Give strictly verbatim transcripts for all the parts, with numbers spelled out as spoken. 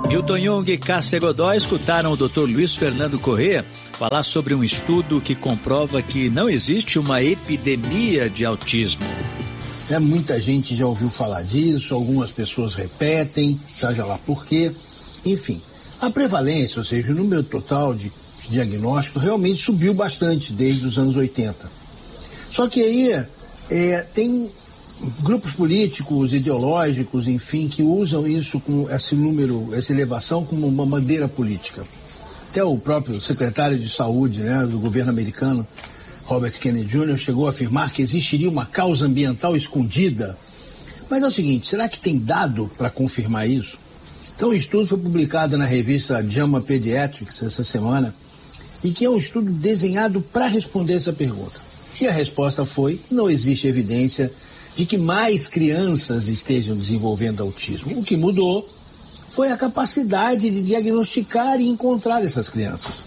Milton Jung e Cássia Godoy escutaram o doutor Luiz Fernando Corrêa falar sobre um estudo que comprova que não existe uma epidemia de autismo. É, muita gente já ouviu falar disso, algumas pessoas repetem, seja lá por quê. Enfim, a prevalência, ou seja, o número total de diagnósticos realmente subiu bastante desde os anos oitenta. Só que aí é, tem grupos políticos, ideológicos, enfim, que usam isso, com esse número, essa elevação, como uma bandeira política. Até o próprio secretário de saúde, né, do governo americano, Robert Kennedy Júnior, chegou a afirmar que existiria uma causa ambiental escondida. Mas é o seguinte, será que tem dado para confirmar isso? Então, o estudo foi publicado na revista JAMA Pediatrics essa semana, e que é um estudo desenhado para responder essa pergunta. E a resposta foi: não existe evidência de que mais crianças estejam desenvolvendo autismo. O que mudou foi a capacidade de diagnosticar e encontrar essas crianças.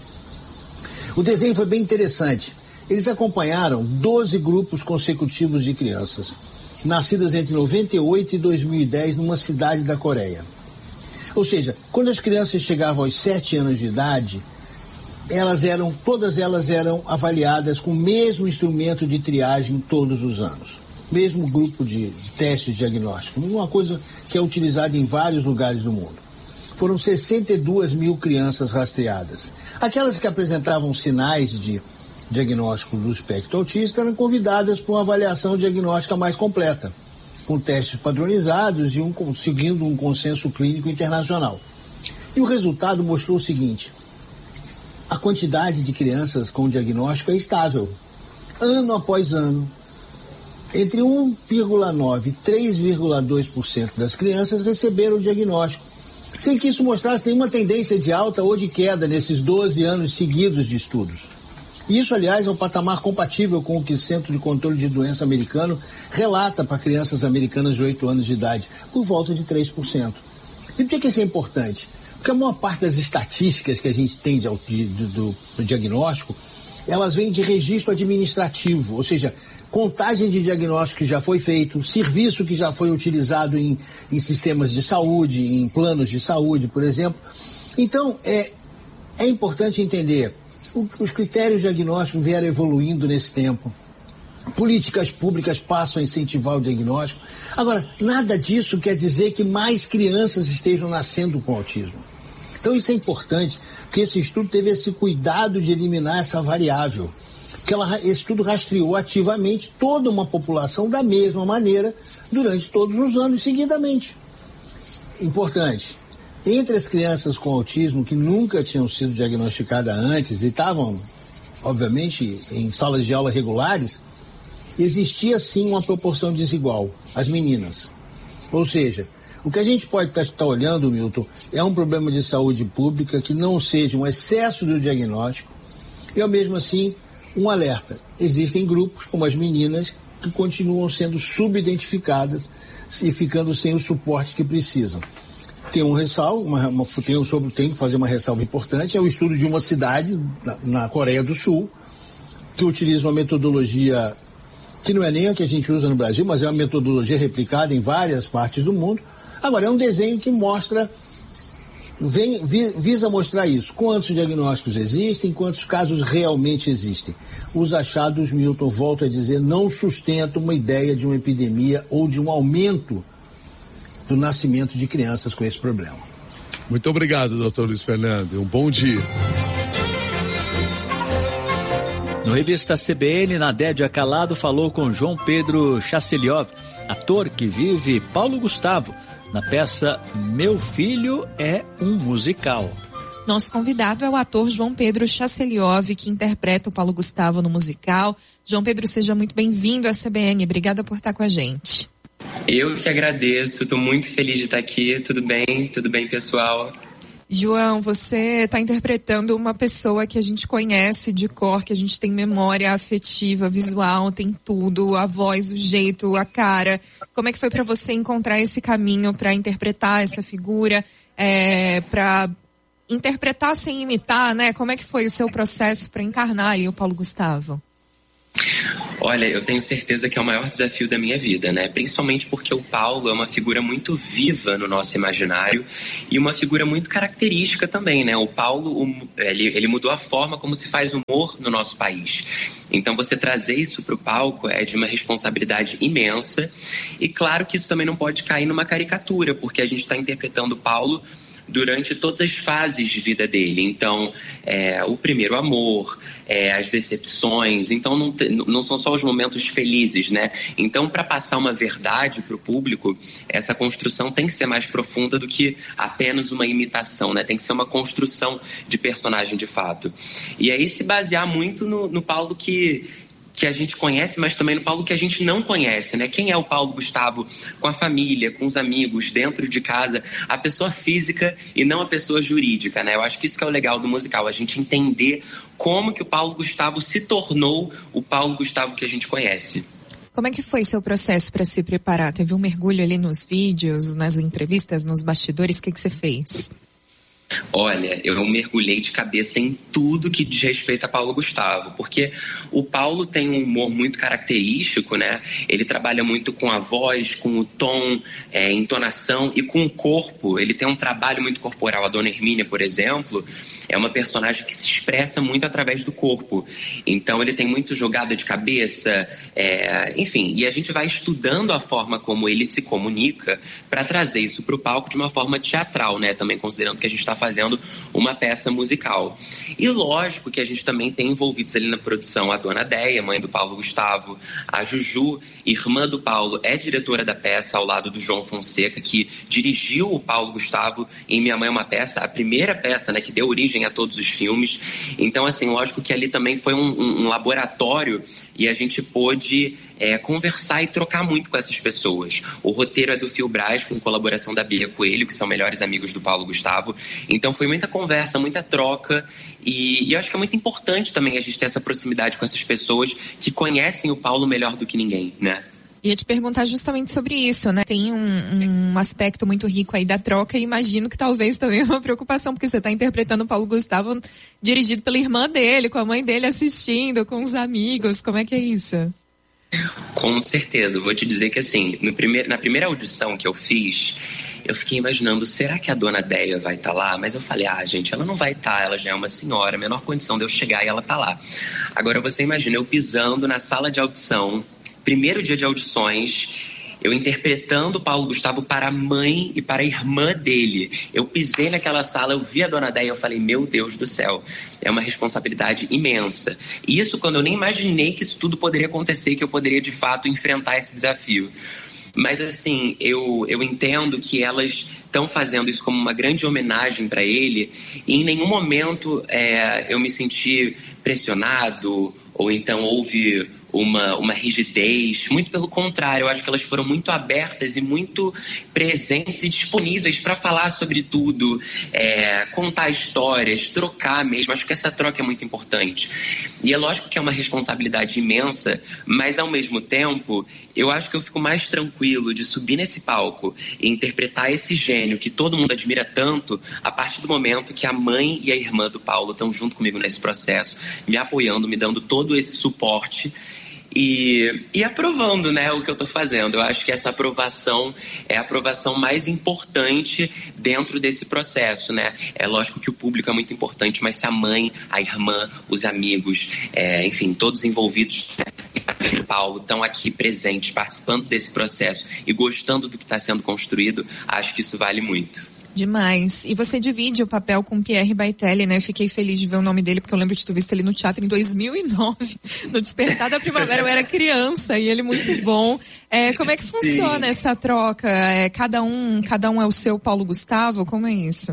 O desenho foi bem interessante. Eles acompanharam doze grupos consecutivos de crianças, nascidas entre noventa e oito e dois mil e dez numa cidade da Coreia. Ou seja, quando as crianças chegavam aos sete anos de idade, elas eram, todas elas eram avaliadas com o mesmo instrumento de triagem todos os anos. Mesmo grupo de testes diagnósticos, uma coisa que é utilizada em vários lugares do mundo. Foram sessenta e duas mil crianças rastreadas. Aquelas que apresentavam sinais de diagnóstico do espectro autista eram convidadas para uma avaliação diagnóstica mais completa, com testes padronizados e um, seguindo um consenso clínico internacional. E o resultado mostrou o seguinte: a quantidade de crianças com diagnóstico é estável, ano após ano. Entre um vírgula nove por cento e três vírgula dois por cento das crianças receberam o diagnóstico, sem que isso mostrasse nenhuma tendência de alta ou de queda nesses doze anos seguidos de estudos. Isso, aliás, é um patamar compatível com o que o Centro de Controle de Doença americano relata para crianças americanas de oito anos de idade, por volta de três por cento. E por que isso é importante? Porque a maior parte das estatísticas que a gente tem de, de, do, do diagnóstico, elas vêm de registro administrativo, ou seja, contagem de diagnóstico que já foi feito, serviço que já foi utilizado em, em sistemas de saúde, em planos de saúde, por exemplo. Então, é, é importante entender, o, os critérios diagnósticos vieram evoluindo nesse tempo. Políticas públicas passam a incentivar o diagnóstico. Agora, nada disso quer dizer que mais crianças estejam nascendo com autismo. Então, isso é importante, porque esse estudo teve esse cuidado de eliminar essa variável. Porque ela, esse estudo rastreou ativamente toda uma população da mesma maneira durante todos os anos seguidamente. Importante, entre as crianças com autismo que nunca tinham sido diagnosticadas antes e estavam, obviamente, em salas de aula regulares, existia sim uma proporção desigual, as meninas. Ou seja, o que a gente pode estar olhando, Milton, é um problema de saúde pública que não seja um excesso do diagnóstico e, ao mesmo assim, um alerta. Existem grupos, como as meninas, que continuam sendo subidentificadas e ficando sem o suporte que precisam. Tem um ressalvo, uma, uma, tem, um, sobre, tem que fazer uma ressalva importante, é o estudo de uma cidade na, na Coreia do Sul, que utiliza uma metodologia que não é nem a que a gente usa no Brasil, mas é uma metodologia replicada em várias partes do mundo. Agora, é um desenho que mostra, vem, visa mostrar isso. Quantos diagnósticos existem, quantos casos realmente existem. Os achados, Milton, volto a dizer, não sustentam uma ideia de uma epidemia ou de um aumento do nascimento de crianças com esse problema. Muito obrigado, doutor Luiz Fernando. Um bom dia. No Revista C B N, Nadédia Calado falou com João Pedro Chasseliov, ator que vive Paulo Gustavo, na peça Meu Filho é um Musical. Nosso convidado é o ator João Pedro Chasseliov, que interpreta o Paulo Gustavo no musical. João Pedro, seja muito bem-vindo à C B N. Obrigada por estar com a gente. Eu que agradeço, estou muito feliz de estar aqui. Tudo bem? Tudo bem, pessoal? João, você está interpretando uma pessoa que a gente conhece de cor, que a gente tem memória afetiva, visual, tem tudo, a voz, o jeito, a cara. Como é que foi para você encontrar esse caminho para interpretar essa figura, é, para interpretar sem imitar, né? Como é que foi o seu processo para encarnar ali o Paulo Gustavo? Olha, eu tenho certeza que é o maior desafio da minha vida, né? Principalmente porque o Paulo é uma figura muito viva no nosso imaginário e uma figura muito característica também, né? O Paulo, ele, ele mudou a forma como se faz humor no nosso país. Então, você trazer isso para o palco é de uma responsabilidade imensa. E claro que isso também não pode cair numa caricatura, porque a gente está interpretando o Paulo durante todas as fases de vida dele. Então, é, o primeiro amor, é, as decepções, então não, te, não são só os momentos felizes, né? Então, para passar uma verdade para o público, essa construção tem que ser mais profunda do que apenas uma imitação, né? Tem que ser uma construção de personagem de fato. E aí se basear muito no, no Paulo que... que a gente conhece, mas também no Paulo que a gente não conhece, né? Quem é o Paulo Gustavo com a família, com os amigos, dentro de casa, a pessoa física e não a pessoa jurídica, né? Eu acho que isso que é o legal do musical, a gente entender como que o Paulo Gustavo se tornou o Paulo Gustavo que a gente conhece. Como é que foi seu processo para se preparar? Teve um mergulho ali nos vídeos, nas entrevistas, nos bastidores? O que que você fez? Olha, eu mergulhei de cabeça em tudo que diz respeito a Paulo Gustavo, porque o Paulo tem um humor muito característico, né? Ele trabalha muito com a voz, com o tom, é, entonação e com o corpo. Ele tem um trabalho muito corporal. A Dona Hermínia, por exemplo, é uma personagem que se expressa muito através do corpo. Então ele tem muito jogada de cabeça, é, enfim. E a gente vai estudando a forma como ele se comunica para trazer isso para o palco de uma forma teatral, né? Também considerando que a gente está fazendo uma peça musical. E lógico que a gente também tem envolvidos ali na produção a Dona Deia, mãe do Paulo Gustavo, a Juju, irmã do Paulo, é diretora da peça ao lado do João Fonseca, que dirigiu o Paulo Gustavo em Minha Mãe é uma Peça, a primeira peça, né, que deu origem a todos os filmes. Então, assim, lógico que ali também foi um, um, um laboratório e a gente pôde é, conversar e trocar muito com essas pessoas. O roteiro é do Fio Braz, com colaboração da Bia Coelho, que são melhores amigos do Paulo Gustavo. Então foi muita conversa, muita troca e, e eu acho que é muito importante também a gente ter essa proximidade com essas pessoas que conhecem o Paulo melhor do que ninguém, né? Ia te perguntar justamente sobre isso, né? Tem um, um aspecto muito rico aí da troca e imagino que talvez também uma preocupação, porque você está interpretando o Paulo Gustavo dirigido pela irmã dele, com a mãe dele assistindo, com os amigos. Como é que é isso? Com certeza. Eu vou te dizer que assim, no primeiro, na primeira audição que eu fiz, eu fiquei imaginando, será que a Dona Deia vai estar tá lá? Mas eu falei, ah, gente, ela não vai estar, tá, ela já é uma senhora, a menor condição de eu chegar e ela tá lá. Agora você imagina, eu pisando na sala de audição, primeiro dia de audições, eu interpretando o Paulo Gustavo para a mãe e para a irmã dele. Eu pisei naquela sala, eu vi a Dona Deia e eu falei, meu Deus do céu, é uma responsabilidade imensa. E isso quando eu nem imaginei que isso tudo poderia acontecer e que eu poderia de fato enfrentar esse desafio. Mas assim, eu, eu entendo que elas estão fazendo isso como uma grande homenagem para ele e em nenhum momento é, eu me senti pressionado ou então houve uma, uma rigidez. Muito pelo contrário, eu acho que elas foram muito abertas e muito presentes e disponíveis para falar sobre tudo, é, contar histórias, trocar mesmo. Acho que essa troca é muito importante. E é lógico que é uma responsabilidade imensa, mas ao mesmo tempo eu acho que eu fico mais tranquilo de subir nesse palco e interpretar esse gênio que todo mundo admira tanto a partir do momento que a mãe e a irmã do Paulo estão junto comigo nesse processo, me apoiando, me dando todo esse suporte e, e aprovando, né, o que eu estou fazendo. Eu acho que essa aprovação é a aprovação mais importante dentro desse processo, né? É lógico que o público é muito importante, mas se a mãe, a irmã, os amigos, é, enfim, todos envolvidos, né, Paulo, estão aqui presentes, participando desse processo e gostando do que está sendo construído, acho que isso vale muito. Demais. E você divide o papel com Pierre Baitelli, né? Fiquei feliz de ver o nome dele, porque eu lembro de ter visto ele no teatro em dois mil e nove, no Despertar da Primavera. Eu era criança e ele muito bom. É, como é que funciona Sim. essa troca? É, cada um, cada um é o seu Paulo Gustavo? Como é isso?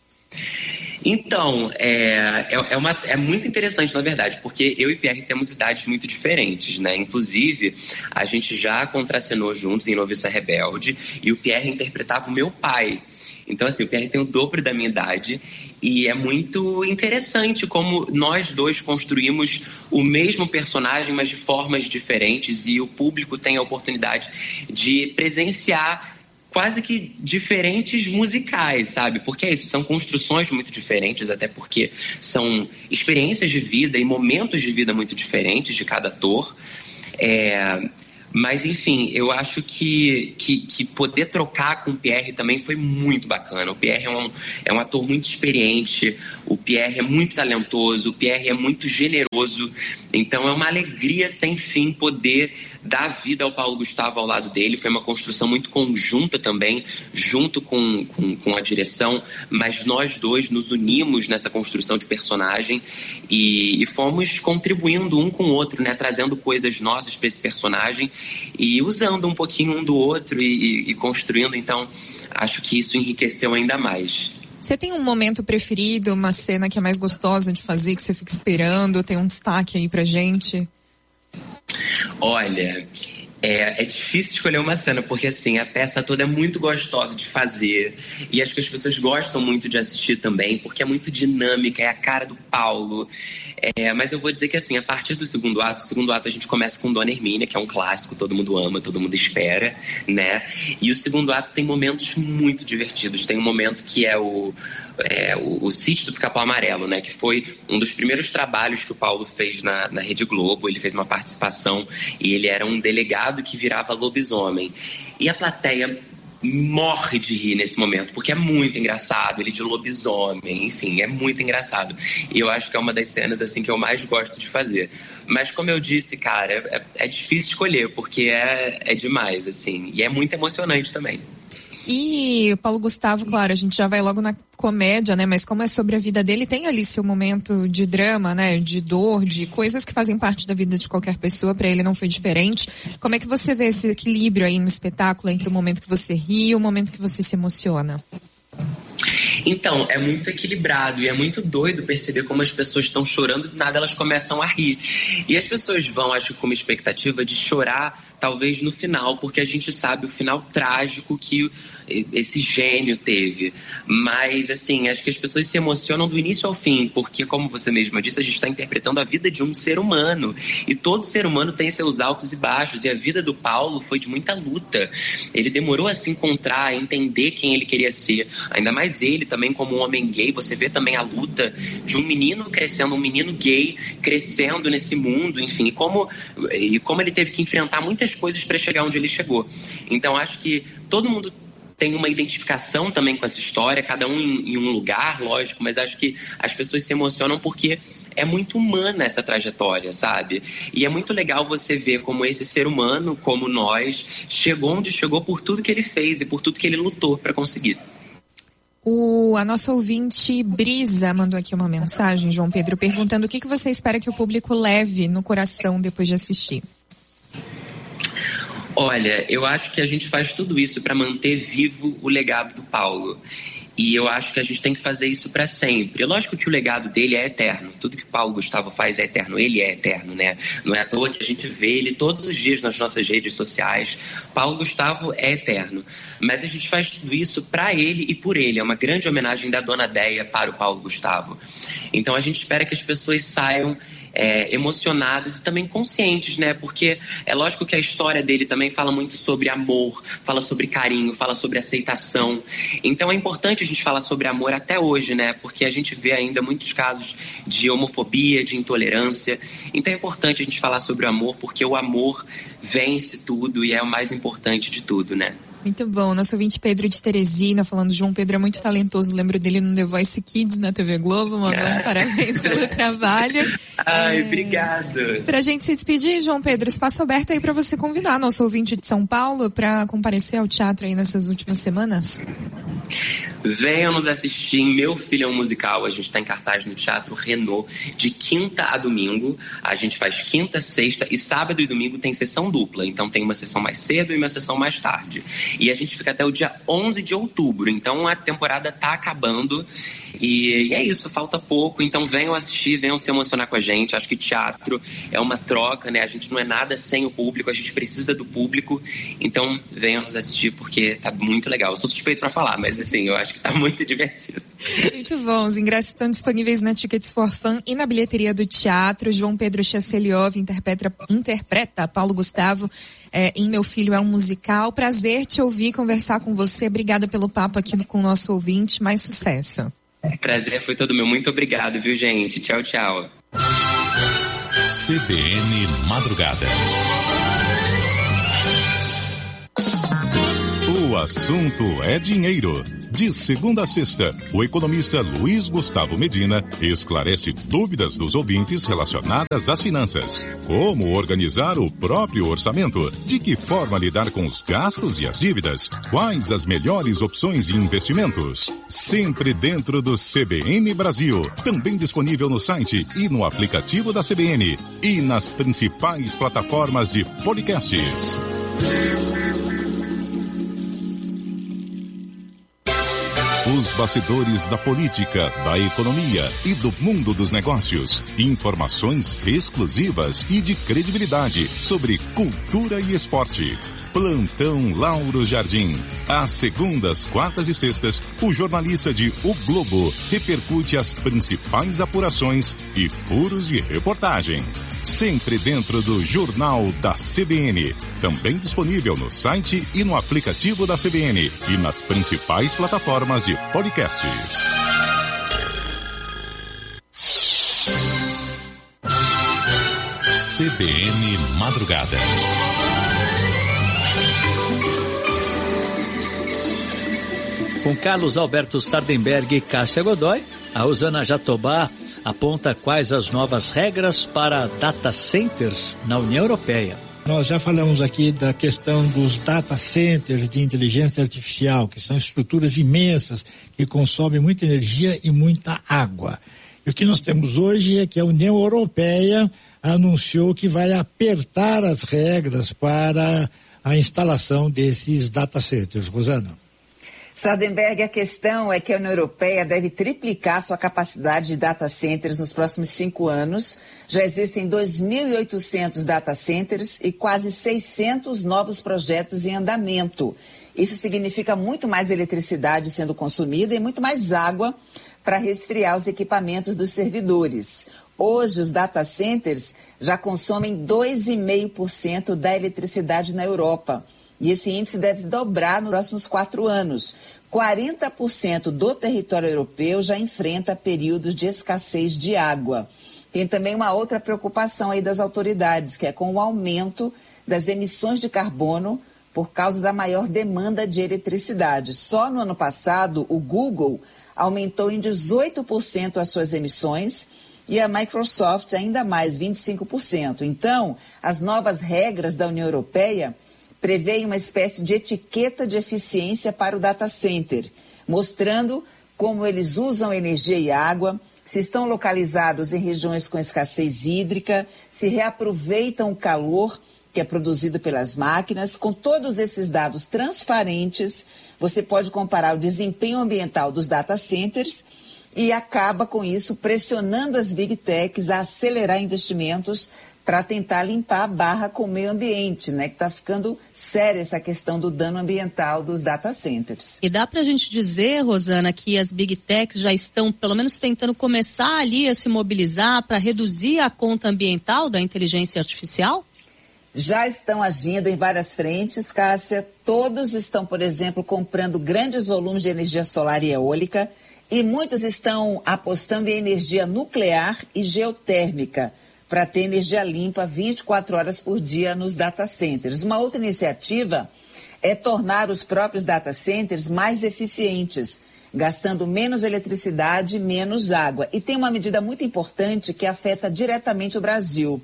Então, é, é, uma, é muito interessante, na verdade, porque eu e Pierre temos idades muito diferentes, né? Inclusive, a gente já contracenou juntos em Noviça Rebelde e o Pierre interpretava o meu pai. Então, assim, o Pierre tem o dobro da minha idade e é muito interessante como nós dois construímos o mesmo personagem, mas de formas diferentes, e o público tem a oportunidade de presenciar quase que diferentes musicais, sabe? Porque é isso, são construções muito diferentes, até porque são experiências de vida e momentos de vida muito diferentes de cada ator. É... Mas, enfim, eu acho que, que, que poder trocar com o Pierre também foi muito bacana. O Pierre é um, é um ator muito experiente, o Pierre é muito talentoso, o Pierre é muito generoso. Então é uma alegria sem fim poder dar vida ao Paulo Gustavo ao lado dele. Foi uma construção muito conjunta também, junto com, com, com a direção, mas nós dois nos unimos nessa construção de personagem e, e fomos contribuindo um com o outro, né? Trazendo coisas nossas para esse personagem e usando um pouquinho um do outro e, e, e construindo. Então acho que isso enriqueceu ainda mais. Você tem um momento preferido, uma cena que é mais gostosa de fazer, que você fica esperando? Tem um destaque aí pra gente? Olha, é, é difícil escolher uma cena, porque assim, a peça toda é muito gostosa de fazer e acho que as pessoas gostam muito de assistir também, porque é muito dinâmica, é a cara do Paulo. É, mas eu vou dizer que assim, a partir do segundo ato, o segundo ato a gente começa com Dona Hermínia, que é um clássico, todo mundo ama, todo mundo espera, né? E o segundo ato tem momentos muito divertidos. Tem um momento que é o, é, o, o Sítio do Pica-Pau Amarelo, né? Que foi um dos primeiros trabalhos que o Paulo fez na, na Rede Globo. Ele fez uma participação e ele era um delegado que virava lobisomem. E a plateia morre de rir nesse momento, porque é muito engraçado, ele de lobisomem, enfim, é muito engraçado. E eu acho que é uma das cenas, assim, que eu mais gosto de fazer. Mas, como eu disse, cara, é, é difícil escolher, porque é, é demais, assim, e é muito emocionante também. E o Paulo Gustavo, claro, a gente já vai logo na comédia, né? Mas como é sobre a vida dele, tem ali seu momento de drama, né? De dor, de coisas que fazem parte da vida de qualquer pessoa. Pra ele não foi diferente. Como é que você vê esse equilíbrio aí no espetáculo entre o momento que você ri e o momento que você se emociona? Então, é muito equilibrado e é muito doido perceber como as pessoas estão chorando e do nada elas começam a rir. E as pessoas vão, acho que com uma expectativa de chorar talvez no final, porque a gente sabe o final trágico que esse gênio teve. Mas, assim, acho que as pessoas se emocionam do início ao fim, porque, como você mesma disse, a gente está interpretando a vida de um ser humano. E todo ser humano tem seus altos e baixos. E a vida do Paulo foi de muita luta. Ele demorou a se encontrar, a entender quem ele queria ser. Ainda mais ele também, como um homem gay. Você vê também a luta de um menino crescendo, um menino gay crescendo nesse mundo, enfim. E como, e como ele teve que enfrentar muitas coisas para chegar onde ele chegou. Então, acho que todo mundo tem uma identificação também com essa história, cada um em, em um lugar, lógico, mas acho que as pessoas se emocionam porque é muito humana essa trajetória, sabe? E é muito legal você ver como esse ser humano, como nós, chegou onde chegou por tudo que ele fez e por tudo que ele lutou para conseguir. O, a nossa ouvinte Brisa mandou aqui uma mensagem, João Pedro, perguntando o que, que você espera que o público leve no coração depois de assistir. Olha, eu acho que a gente faz tudo isso para manter vivo o legado do Paulo. E eu acho que a gente tem que fazer isso para sempre. Lógico que o legado dele é eterno. Tudo que o Paulo Gustavo faz é eterno. Ele é eterno, né? Não é à toa que a gente vê ele todos os dias nas nossas redes sociais. Paulo Gustavo é eterno. Mas a gente faz tudo isso para ele e por ele. É uma grande homenagem da Dona Déia para o Paulo Gustavo. Então a gente espera que as pessoas saiam É, emocionadas e também conscientes, né? Porque é lógico que a história dele também fala muito sobre amor, fala sobre carinho, fala sobre aceitação. Então é importante a gente falar sobre amor até hoje, né? Porque a gente vê ainda muitos casos de homofobia, de intolerância. Então é importante a gente falar sobre o amor, porque o amor vence tudo e é o mais importante de tudo, né? Muito bom. Nosso ouvinte Pedro de Teresina falando, João Pedro é muito talentoso, lembro dele no The Voice Kids na T V Globo, mandou um parabéns pelo trabalho. Ai, é... obrigado. Pra gente se despedir, João Pedro, espaço aberto aí pra você convidar nosso ouvinte de São Paulo pra comparecer ao teatro aí nessas últimas semanas. Venham nos assistir em Meu Filho é um Musical. A gente está em cartaz no Teatro Renault de quinta a domingo. A gente faz quinta, sexta e sábado e domingo tem sessão dupla. Então tem uma sessão mais cedo e uma sessão mais tarde. E a gente fica até o dia onze de outubro. Então a temporada tá acabando E, e é isso, falta pouco, então venham assistir, venham se emocionar com a gente. Acho que teatro é uma troca, né? A gente não é nada sem o público, a gente precisa do público, então venham nos assistir porque tá muito legal. Eu sou suspeito pra falar, mas assim, eu acho que tá muito divertido. Muito bom, os ingressos estão disponíveis na Tickets for Fun e na bilheteria do teatro. João Pedro Chasseliov interpreta, interpreta Paulo Gustavo é, em Meu Filho é um Musical. Prazer te ouvir, conversar com você. Obrigada pelo papo aqui com o nosso ouvinte. Mais sucesso. Prazer foi todo meu. Muito obrigado, viu, gente? Tchau, tchau. C B N Madrugada. O assunto é dinheiro. De segunda a sexta, o economista Luiz Gustavo Medina esclarece dúvidas dos ouvintes relacionadas às finanças. Como organizar o próprio orçamento? De que forma lidar com os gastos e as dívidas? Quais as melhores opções de investimentos? Sempre dentro do C B N Brasil. Também disponível no site e no aplicativo da C B N. E nas principais plataformas de podcasts. Os bastidores da política, da economia e do mundo dos negócios. Informações exclusivas e de credibilidade sobre cultura e esporte. Plantão Lauro Jardim. Às segundas, quartas e sextas, o jornalista de O Globo repercute as principais apurações e furos de reportagem. Sempre dentro do Jornal da C B N. Também disponível no site e no aplicativo da C B N e nas principais plataformas de podcasts. C B N Madrugada. Com Carlos Alberto Sardenberg e Cássia Godoy, a Rosana Jatobá aponta quais as novas regras para data centers na União Europeia. Nós já falamos aqui da questão dos data centers de inteligência artificial, que são estruturas imensas que consomem muita energia e muita água. E o que nós temos hoje é que a União Europeia anunciou que vai apertar as regras para a instalação desses data centers. Rosana. Sardenberg, a questão é que a União Europeia deve triplicar sua capacidade de data centers nos próximos cinco anos. Já existem dois mil e oitocentos data centers e quase seiscentos novos projetos em andamento. Isso significa muito mais eletricidade sendo consumida e muito mais água para resfriar os equipamentos dos servidores. Hoje, os data centers já consomem dois vírgula cinco por cento da eletricidade na Europa. E esse índice deve dobrar nos próximos quatro anos. quarenta por cento do território europeu já enfrenta períodos de escassez de água. Tem também uma outra preocupação aí das autoridades, que é com o aumento das emissões de carbono por causa da maior demanda de eletricidade. Só no ano passado, o Google aumentou em dezoito por cento as suas emissões e a Microsoft ainda mais, vinte e cinco por cento. Então, as novas regras da União Europeia prevê uma espécie de etiqueta de eficiência para o data center, mostrando como eles usam energia e água, se estão localizados em regiões com escassez hídrica, se reaproveitam o calor que é produzido pelas máquinas. Com todos esses dados transparentes, você pode comparar o desempenho ambiental dos data centers e acaba com isso pressionando as big techs a acelerar investimentos para tentar limpar a barra com o meio ambiente, né? Que está ficando séria essa questão do dano ambiental dos data centers. E dá para a gente dizer, Rosana, que as big techs já estão, pelo menos, tentando começar ali a se mobilizar para reduzir a conta ambiental da inteligência artificial? Já estão agindo em várias frentes, Cássia. Todos estão, por exemplo, comprando grandes volumes de energia solar e eólica e muitos estão apostando em energia nuclear e geotérmica para ter energia limpa vinte e quatro horas por dia nos data centers. Uma outra iniciativa é tornar os próprios data centers mais eficientes, gastando menos eletricidade e menos água. E tem uma medida muito importante que afeta diretamente o Brasil: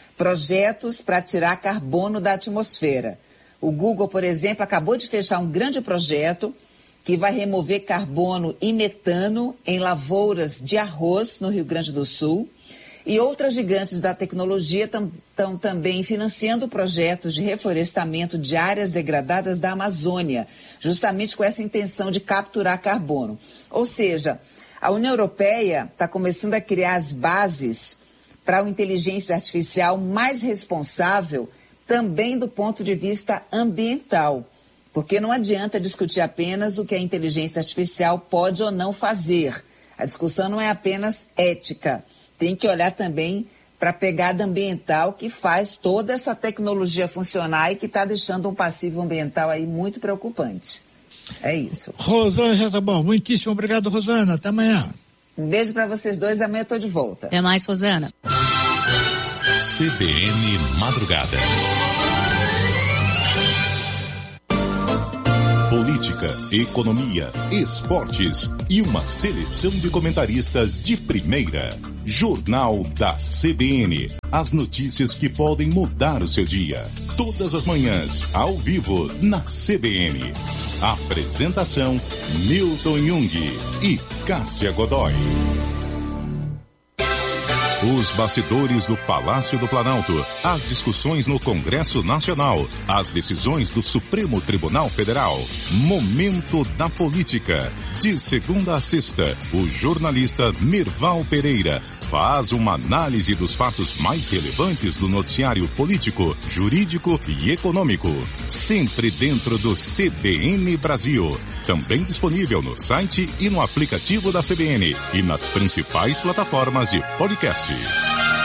projetos para tirar carbono da atmosfera. O Google, por exemplo, acabou de fechar um grande projeto que vai remover carbono e metano em lavouras de arroz no Rio Grande do Sul. E outras gigantes da tecnologia estão também financiando projetos de reflorestamento de áreas degradadas da Amazônia, justamente com essa intenção de capturar carbono. Ou seja, A União Europeia está começando a criar as bases para uma inteligência artificial mais responsável também do ponto de vista ambiental. Porque não adianta discutir apenas o que a inteligência artificial pode ou não fazer. A discussão não é apenas ética. Tem que olhar também para a pegada ambiental que faz toda essa tecnologia funcionar e que está deixando um passivo ambiental aí muito preocupante. É isso. Rosana, já tá bom. Muitíssimo obrigado, Rosana. Até amanhã. Um beijo para vocês dois. Amanhã eu tô de volta. Até mais, Rosana. C B N Madrugada. Política, economia, esportes e uma seleção de comentaristas de primeira. Jornal da C B N. As notícias que podem mudar o seu dia. Todas as manhãs, ao vivo, na C B N. Apresentação: Milton Jung e Cássia Godoy. Os bastidores do Palácio do Planalto, as discussões no Congresso Nacional, as decisões do Supremo Tribunal Federal. Momento da Política. De segunda a sexta, o jornalista Merval Pereira faz uma análise dos fatos mais relevantes do noticiário político, jurídico e econômico. Sempre dentro do C B N Brasil. Também disponível no site e no aplicativo da C B N e nas principais plataformas de podcasts.